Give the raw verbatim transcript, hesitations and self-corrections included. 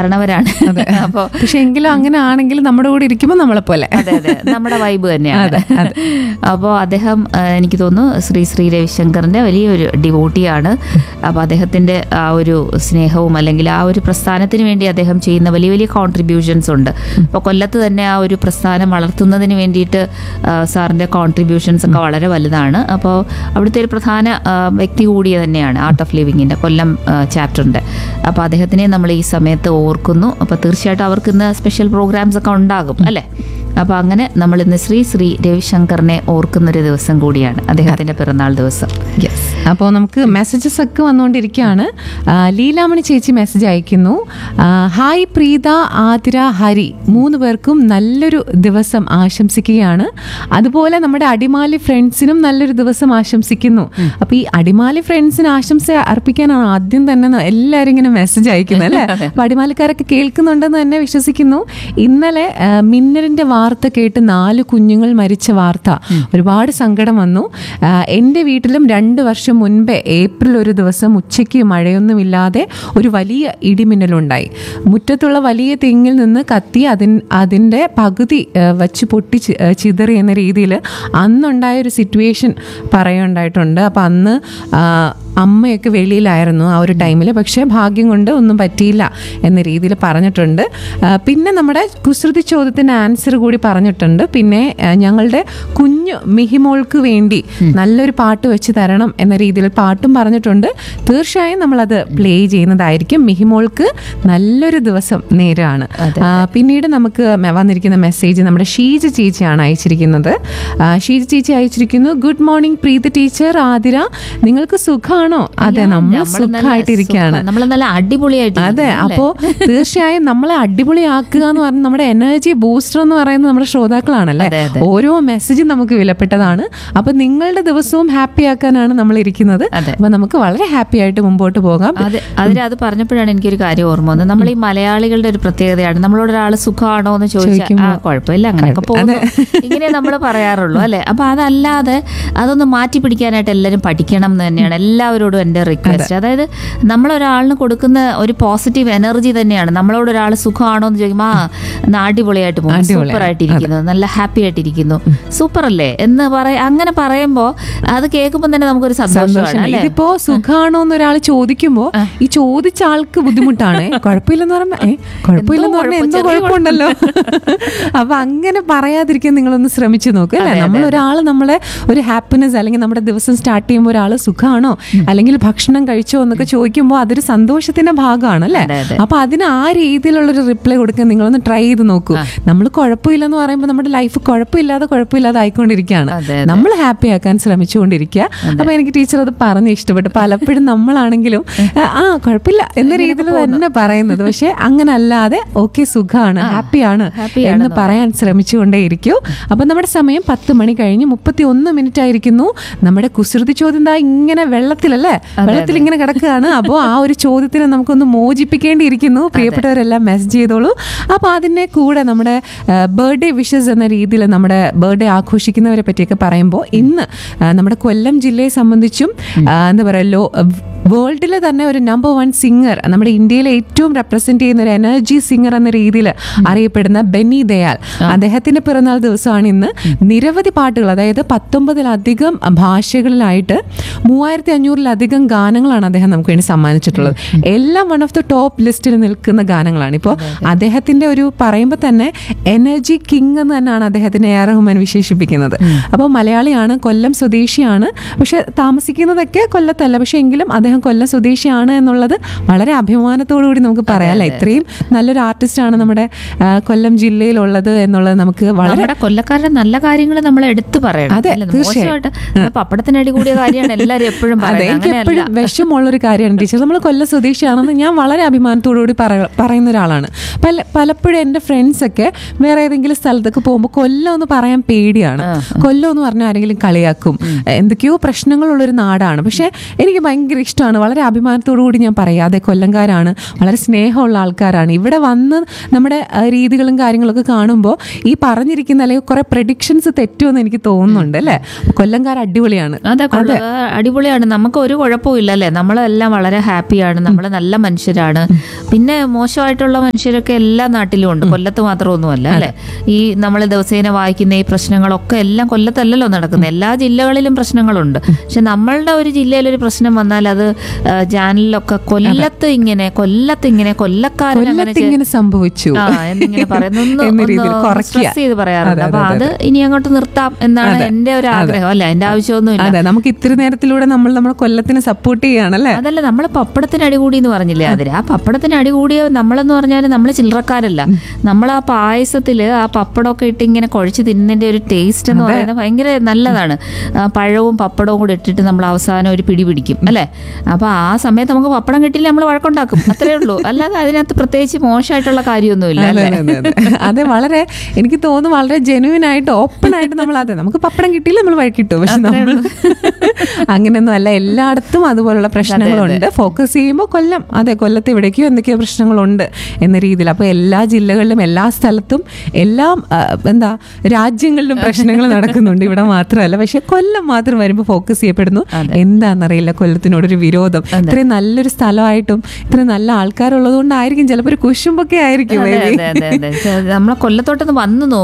കാരണവരാണ്. അപ്പോൾ പക്ഷെ എങ്കിലും അങ്ങനെ ആണെങ്കിൽ നമ്മുടെ കൂടെ ഇരിക്കുമ്പോൾ നമ്മളെ പോലെ അതെ അതെ നമ്മുടെ വൈബ് തന്നെയാണ്. അപ്പോൾ അദ്ദേഹം എനിക്ക് തോന്നുന്നു ശ്രീ ശ്രീ രവിശങ്കറിൻ്റെ വലിയൊരു ഡിവോട്ടിയാണ്. അപ്പോൾ അദ്ദേഹത്തിൻ്റെ ആ ഒരു സ്നേഹവും അല്ലെങ്കിൽ ആ ഒരു പ്രസ്ഥാനത്തിന് വേണ്ടി അദ്ദേഹം ചെയ്യുന്ന വലിയ വലിയ കോൺട്രിബ്യൂഷൻസ് ഉണ്ട്. അപ്പോൾ കൊല്ലത്ത് തന്നെ ആ ഒരു പ്രസ്ഥാനം വളർത്തുന്നതിന് വേണ്ടിയിട്ട് സാറിൻ്റെ കോൺട്രിബ്യൂഷൻസ് ഒക്കെ വളരെ വലുതാണ്. അപ്പോൾ അവിടുത്തെ ഒരു പ്രധാന വ്യക്തി കൂടിയ തന്നെയാണ് ആർട്ട് ഓഫ് ലിവിങ്ങിൻ്റെ കൊല്ലം ചാപ്റ്ററിൻ്റെ. അപ്പോൾ അദ്ദേഹത്തിനെ നമ്മൾ ഈ സമയത്ത് ഓർക്കുന്നു. അപ്പോൾ തീർച്ചയായിട്ടും അവർക്ക് ഇന്ന് സ്പെഷ്യൽ പ്രോഗ്രാംസ് ഒക്കെ ഉണ്ടാകും അല്ലേ. അപ്പോൾ അങ്ങനെ നമ്മൾ ഇന്ന് ശ്രീ ശ്രീ രവിശങ്കറിനെ ഓർക്കുന്നൊരു ദിവസം കൂടിയാണ്, അദ്ദേഹത്തിൻ്റെ പിറന്നാൾ ദിവസം. യെസ്. അപ്പോൾ നമുക്ക് മെസ്സേജസ് ഒക്കെ വന്നുകൊണ്ടിരിക്കുകയാണ്. ലീലാമണി ചേച്ചി മെസ്സേജ് അയക്കുന്നു. ഹായ് പ്രീത, ആതിര, ഹരി മൂന്ന് പേർക്കും നല്ലൊരു ദിവസം ആശംസിക്കുകയാണ്. അതുപോലെ നമ്മുടെ അടിമാലി ഫ്രണ്ട്സിനും നല്ലൊരു ദിവസം ആശംസിക്കുന്നു. അപ്പോൾ ഈ അടിമാലി ഫ്രണ്ട്സിന് ആശംസ അർപ്പിക്കാനാണ് ആദ്യം തന്നെ എല്ലാവരും ഇങ്ങനെ മെസ്സേജ് അയക്കുന്നത് അല്ലേ. അപ്പോൾ അടിമാലിക്കാരൊക്കെ കേൾക്കുന്നുണ്ടെന്ന് തന്നെ വിശ്വസിക്കുന്നു. ഇന്നലെ മിന്നലിൻ്റെ വാർത്ത കേട്ട് നാല് കുഞ്ഞുങ്ങൾ മരിച്ച വാർത്ത ഒരുപാട് സങ്കടം വന്നു. എൻ്റെ വീട്ടിലും രണ്ട് വർഷം മുൻപേ ഏപ്രിൽ ഒരു ദിവസം ഉച്ചയ്ക്ക് മഴയൊന്നുമില്ലാതെ ഒരു വലിയ ഇടിമിന്നലുണ്ടായി. മുറ്റത്തുള്ള വലിയ തെങ്ങിൽ നിന്ന് കത്തി അതിൻ അതിൻ്റെ പകുതി വച്ച് പൊട്ടി ചിതറി എന്ന രീതിയിൽ അന്നുണ്ടായ ഒരു സിറ്റുവേഷൻ പറയുണ്ടായിട്ടുണ്ട്. അപ്പം അന്ന് അമ്മയൊക്കെ വെളിയിലായിരുന്നു ആ ഒരു ടൈമിൽ. പക്ഷേ ഭാഗ്യം കൊണ്ട് ഒന്നും പറ്റിയില്ല എന്ന രീതിയിൽ പറഞ്ഞിട്ടുണ്ട്. പിന്നെ നമ്മുടെ കുസൃതി ചോദ്യത്തിൻ്റെ ആൻസർ കൂടി പറഞ്ഞിട്ടുണ്ട്. പിന്നെ ഞങ്ങളുടെ കുഞ്ഞു മിഹിമോൾക്ക് വേണ്ടി നല്ലൊരു പാട്ട് വെച്ച് തരണം എന്ന രീതിയിൽ പാട്ടും പറഞ്ഞിട്ടുണ്ട്. തീർച്ചയായും നമ്മളത് പ്ലേ ചെയ്യുന്നതായിരിക്കും. മിഹിമോൾക്ക് നല്ലൊരു ദിവസം നേരാണ്. പിന്നീട് നമുക്ക് വന്നിരിക്കുന്ന മെസ്സേജ് നമ്മുടെ ഷീജ ചേച്ചിയാണ് അയച്ചിരിക്കുന്നത്. ഷീജ ചേച്ചി അയച്ചിരിക്കുന്നു. Good morning Preetha teacher, Athira, നിങ്ങൾക്ക് സുഖം ആണോ? അതെ, നമ്മൾ സുഖമായിട്ടിരിക്കുകയാണ്. അതെ, അപ്പോ തീർച്ചയായും നമ്മളെ അടിപൊളിയാക്കുക എന്ന് പറഞ്ഞാൽ നമ്മുടെ എനർജി ബൂസ്റ്റർ എന്ന് പറയുന്നത് നമ്മുടെ ശ്രോതാക്കളാണല്ലേ. ഓരോ മെസ്സേജും നമുക്ക് വിലപ്പെട്ടതാണ്. അപ്പൊ നിങ്ങളുടെ ദിവസവും ഹാപ്പി ആക്കാനാണ് നമ്മൾ ഇരിക്കുന്നത്. അപ്പൊ നമുക്ക് വളരെ ഹാപ്പി ആയിട്ട് മുമ്പോട്ട് പോകാം. അതിൽ അത് പറഞ്ഞപ്പോഴാണ് എനിക്കൊരു കാര്യം ഓർമ്മ വന്നത്. നമ്മൾ ഈ മലയാളികളുടെ ഒരു പ്രത്യേകതയാണ്, നമ്മളോട് ഒരാൾ സുഖമാണോ എന്ന് ചോദിച്ചാൽ കുഴപ്പമില്ല അങ്ങനെയൊക്കെ പോകുന്നു ഇങ്ങനെ നമ്മൾ പറയാറുള്ളൂ അല്ലെ. അപ്പൊ അതല്ലാതെ അതൊന്ന് മാറ്റി പിടിക്കാനായിട്ട് എല്ലാവരും പഠിക്കണം എന്ന് തന്നെയാണ് എല്ലാവരോടും എൻ്റെ റിക്വസ്റ്റ്. അതായത് നമ്മളൊരാളിന് കൊടുക്കുന്ന ഒരു പോസിറ്റീവ് എനർജി തന്നെയാണ്. നമ്മളോട് ഒരാൾ സുഖമാണോ എന്ന് ചോദിക്കുമ്പോൾ ആ അടിപൊളിയായിട്ട് പോകും, സൂപ്പർ ആയിട്ടിരിക്കുന്നു, നല്ല ഹാപ്പി ആയിട്ടിരിക്കുന്നു, സൂപ്പർ അല്ലേ എന്ന് പറയ അങ്ങനെ പറയുമ്പോൾ അത് കേൾക്കുമ്പോൾ തന്നെ നമുക്കൊരു സന്തോഷമാണ്. ഇതിപ്പോ സുഖമാണോ എന്ന് ഒരാൾ ചോദിക്കുമ്പോൾ ഈ ചോദിച്ച ആൾക്ക് ബുദ്ധിമുട്ടാണ്. കുഴപ്പമില്ലെന്ന് പറയുമ്പോ ഏ കുഴപ്പമില്ലെന്ന് പറഞ്ഞാൽ എന്തോ കുഴപ്പമുണ്ടല്ലോ. അപ്പൊ അങ്ങനെ പറയാതിരിക്കാൻ നിങ്ങളൊന്ന് ശ്രമിച്ചു നോക്കുക അല്ലെ. നമ്മൾ ഒരാൾ നമ്മളെ ഒരു ഹാപ്പിനെസ് അല്ലെങ്കിൽ നമ്മുടെ ദിവസം സ്റ്റാർട്ട് ചെയ്യുമ്പോൾ ഒരാൾ സുഖമാണോ അല്ലെങ്കിൽ ഭക്ഷണം കഴിച്ചോ എന്നൊക്കെ ചോദിക്കുമ്പോൾ അതൊരു സന്തോഷത്തിന്റെ ഭാഗമാണ് അല്ലെ. അപ്പൊ അതിന് ആ രീതിയിലുള്ളൊരു റിപ്ലൈ കൊടുക്കാൻ നിങ്ങളൊന്ന് ട്രൈ ചെയ്ത് നോക്കൂ. നമ്മൾ കുഴപ്പമില്ലെന്ന് പറയുമ്പോൾ നമ്മുടെ ലൈഫ് കുഴപ്പമില്ലാതെ കുഴപ്പമില്ലാതെ ആയിക്കൊണ്ടിരിക്കുകയാണ്. നമ്മൾ ഹാപ്പി ആക്കാൻ ശ്രമിച്ചുകൊണ്ടിരിക്കുക. അപ്പൊ എനിക്ക് ടീച്ചർ അത് പറഞ്ഞ് ഇഷ്ടപ്പെട്ടു. പലപ്പോഴും നമ്മളാണെങ്കിലും ആ കുഴപ്പമില്ല എന്ന രീതിയിൽ തന്നെ പറയുന്നത്, പക്ഷെ അങ്ങനെ അല്ലാതെ ഓക്കെ സുഖമാണ്, ഹാപ്പിയാണ് എന്ന് പറയാൻ ശ്രമിച്ചുകൊണ്ടേയിരിക്കും. അപ്പൊ നമ്മുടെ സമയം പത്ത് മണി കഴിഞ്ഞ് മുപ്പത്തി ഒന്ന് മിനിറ്റ് ആയിരിക്കുന്നു. നമ്മുടെ കുസൃതി ചോദ്യം എന്താ ഇങ്ങനെ വെള്ളത്തിലല്ലേ, വെള്ളത്തിൽ ഇങ്ങനെ കിടക്കുകയാണ്. അപ്പോൾ ആ ഒരു ചോദ്യത്തിന് നമുക്കൊന്ന് മോചിപ്പിക്കേണ്ടിയിരിക്കുന്നു. പ്രിയപ്പെട്ടവരെല്ലാം മെസ്സേജ് ചെയ്തോളൂ. അപ്പോൾ അതിൻ്റെ കൂടെ നമ്മുടെ ബർത്ത്ഡേ വിഷസ് എന്ന രീതിയിൽ നമ്മുടെ ബർത്ത്ഡേ ആഘോഷിക്കുന്നവരെ പറ്റിയൊക്കെ പറയുമ്പോൾ ഇന്ന് നമ്മുടെ കൊല്ലം ജില്ലയെ സംബന്ധിച്ചും എന്താ പറയുക ലോ വേൾഡിലെ തന്നെ ഒരു നമ്പർ വൺ സിംഗർ, നമ്മുടെ ഇന്ത്യയിലെ ഏറ്റവും റെപ്രസെന്റ് ചെയ്യുന്ന ഒരു എനർജി സിംഗർ എന്ന രീതിയിൽ അറിയപ്പെടുന്ന ബെന്നി ദയാൽ, അദ്ദേഹത്തിന്റെ പിറന്നാൾ ദിവസമാണ് ഇന്ന്. നിരവധി പാട്ടുകൾ, അതായത് പത്തൊമ്പതിലധികം ഭാഷകളിലായിട്ട് മൂവായിരത്തി അഞ്ഞൂറിലധികം ഗാനങ്ങളാണ് അദ്ദേഹം നമുക്ക് വേണ്ടി സമ്മാനിച്ചിട്ടുള്ളത്. എല്ലാം വൺ ഓഫ് ദ ടോപ്പ് ലിസ്റ്റിൽ നിൽക്കുന്ന ഗാനങ്ങളാണ്. ഇപ്പോൾ അദ്ദേഹത്തിന്റെ ഒരു പറയുമ്പോൾ തന്നെ എനർജി കിങ് എന്ന് തന്നെയാണ് അദ്ദേഹത്തിന് എ ആർ റഹ്മാൻ വിശേഷിപ്പിക്കുന്നത്. അപ്പോൾ മലയാളിയാണ്, കൊല്ലം സ്വദേശിയാണ്, പക്ഷെ താമസിക്കുന്നതൊക്കെ കൊല്ലത്തല്ല. പക്ഷെ എങ്കിലും അദ്ദേഹം കൊല്ലം സ്വദേശിയാണ് എന്നുള്ളത് വളരെ അഭിമാനത്തോടു കൂടി നമുക്ക് പറയാം അല്ലെ. ഇത്രയും നല്ലൊരു ആർട്ടിസ്റ്റാണ് നമ്മുടെ കൊല്ലം ജില്ലയിലുള്ളത് എന്നുള്ളത് നമുക്ക് വളരെ കൊല്ലക്കാരുടെ നല്ല കാര്യങ്ങൾ നമ്മൾ എടുത്തു പറയണം. അതെ, തീർച്ചയായിട്ടും പപ്പടത്തിനടി കൂടിയ കാര്യമാണ് എല്ലാവരും എപ്പോഴും പറയുന്നത്. എനിക്ക് എപ്പോഴും വിഷമുള്ളൊരു കാര്യമാണ് ടീച്ചർ, നമ്മൾ കൊല്ലം സ്വദേശിയാണെന്ന് ഞാൻ വളരെ അഭിമാനത്തോടു കൂടി പറയുന്ന ഒരാളാണ്. പല പലപ്പോഴും എൻ്റെ ഫ്രണ്ട്സൊക്കെ വേറെ ഏതെങ്കിലും സ്ഥലത്തൊക്കെ പോകുമ്പോൾ കൊല്ലം എന്ന് പറയാൻ പേടിയാണ്. കൊല്ലം എന്ന് പറഞ്ഞാൽ ആരെങ്കിലും കളിയാക്കും, എന്തൊക്കെയോ പ്രശ്നങ്ങളുള്ളൊരു നാടാണ്. പക്ഷെ എനിക്ക് ഭയങ്കര ഇഷ്ടമാണ് ഇഷ്ടമാണ്, വളരെ അഭിമാനത്തോടു കൂടി ഞാൻ പറയാം, അതെ കൊല്ലംകാരാണ്, വളരെ സ്നേഹമുള്ള ആൾക്കാരാണ്. ഇവിടെ വന്ന് നമ്മുടെ ആ, രീതികളും കാര്യങ്ങളൊക്കെ കാണുമ്പോൾ ഈ പറഞ്ഞിരിക്കുന്ന അല്ലെങ്കിൽ കുറെ പ്രഡിക്ഷൻസ് തെറ്റുമെന്ന് എനിക്ക് തോന്നുന്നുണ്ട് അല്ലേ. കൊല്ലംകാർ അടിപൊളിയാണ്. അതെ, കൊള്ള- അടിപൊളിയാണ്. നമുക്ക് ഒരു കുഴപ്പവും ഇല്ല അല്ലേ. നമ്മളെല്ലാം വളരെ ഹാപ്പിയാണ്, നമ്മൾ നല്ല മനുഷ്യരാണ്. പിന്നെ മോശമായിട്ടുള്ള മനുഷ്യരൊക്കെ എല്ലാ നാട്ടിലും ഉണ്ട്, കൊല്ലത്ത് മാത്രമൊന്നുമല്ല അല്ലേ. ഈ നമ്മൾ ദിവസേന വായിക്കുന്ന ഈ പ്രശ്നങ്ങളൊക്കെ എല്ലാം കൊല്ലത്തല്ലല്ലോ നടക്കുന്നത്, എല്ലാ ജില്ലകളിലും പ്രശ്നങ്ങളുണ്ട്. പക്ഷെ നമ്മളുടെ ഒരു ജില്ലയിലൊരു പ്രശ്നം വന്നാൽ അത് ആ, ചാനലിലൊക്കെ കൊല്ലത്ത് ഇങ്ങനെ കൊല്ലത്ത് ഇങ്ങനെ കൊല്ലക്കാരൻ അങ്ങനെ കൊല്ലത്ത് ഇങ്ങനെ സംഭവിച്ചു ആ എന്നിങ്ങനെ പറയുന്നൊന്ന് എന്ന രീതിയിൽ ഒന്ന് കുറയ്ക്കുക. stress ചെയ്ത് പറയാറുണ്ട്. അതെ, അപ്പൊ അതെ, അത് ഇനി അങ്ങോട്ട് നിർത്താം എന്നാണ് എന്റെ ഒരു ആഗ്രഹം. അല്ല, എന്റെ ആവശ്യമൊന്നുമില്ല. അതെ, നമുക്ക് ഇത്തിരി നേരത്തിലൂടെ നമ്മൾ നമ്മുടെ കൊല്ലത്തിനെ സപ്പോർട്ട് ചെയ്യാണല്ലേ. അതല്ല, നമ്മൾ പപ്പടത്തിന് അടികൂടി എന്ന് പറഞ്ഞില്ലേ അതിന്, ആ പപ്പടത്തിന് അടികൂടിയ നമ്മളെന്ന് പറഞ്ഞാൽ നമ്മൾ ചില്ലറക്കാരല്ല. നമ്മൾ ആ പായസത്തില് ആ പപ്പടമൊക്കെ ഇട്ട് ഇങ്ങനെ കുഴച്ച് തിന്നതിന്റെ ഒരു ടേസ്റ്റ് എന്ന് പറയുന്നത് ഭയങ്കര നല്ലതാണ്. ആ പഴവും പപ്പടവും കൂടെ ഇട്ടിട്ട് നമ്മൾ അവസാനം ഒരു പിടി പിടിക്കും അല്ലേ. അപ്പൊ ആ സമയത്ത് നമുക്ക് പപ്പടം കിട്ടിയില്ല, നമ്മൾ വഴക്കുണ്ടാക്കും, അത്രേ ഉള്ളൂ. അല്ലാതെ അതിനകത്ത് പ്രത്യേകിച്ച് മോശമായിട്ടുള്ള കാര്യമൊന്നുമില്ല അല്ലേ. അതെ, അതെ, അതെ. അതെ, വളരെ എനിക്ക് തോന്നുന്നു വളരെ ജെന്യൂൻ ആയിട്ട് ഓപ്പൺ ആയിട്ട് നമ്മൾ അതെ നമുക്ക് പപ്പടം കിട്ടിയില്ല നമ്മൾ വഴക്കിട്ടു. പക്ഷെ നമ്മൾ അങ്ങനെയൊന്നും അല്ല, എല്ലായിടത്തും അതുപോലുള്ള പ്രശ്നങ്ങളുണ്ട്. ഫോക്കസ് ചെയ്യുമ്പോൾ കൊല്ലം, അതെ കൊല്ലത്ത് ഇവിടേക്കും എന്തൊക്കെയോ പ്രശ്നങ്ങളുണ്ട് എന്ന രീതിയിൽ. അപ്പോൾ എല്ലാ ജില്ലകളിലും എല്ലാ സ്ഥലത്തും എല്ലാ ആ, എന്താ രാജ്യങ്ങളിലും പ്രശ്നങ്ങൾ നടക്കുന്നുണ്ട്, ഇവിടെ മാത്രമല്ല. പക്ഷെ കൊല്ലം മാത്രം വരുമ്പോൾ ഫോക്കസ് ചെയ്യപ്പെടുന്നു. എന്താണെന്നറിയില്ല, കൊല്ലത്തിനോടൊരു വിരോധം. ഇത്രയും നല്ലൊരു സ്ഥലമായിട്ടും ഇത്രയും നല്ല ആൾക്കാരുള്ളത് കൊണ്ടായിരിക്കും, ചിലപ്പോൾ ഒരു കുശുമ്പൊക്കെ ആയിരിക്കും. അതെ, അതെ, അതെ, അതെ. നമ്മളെ കൊല്ലത്തോട്ടൊന്ന് വന്നു